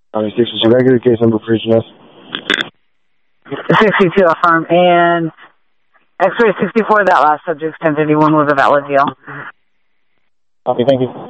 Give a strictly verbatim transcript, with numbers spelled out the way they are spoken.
Copy, sixty-two, regular case number for H and S. sixty-two, affirm. And X-ray sixty-four, that last subject, ten fifty-one was a valid deal. Copy, thank you.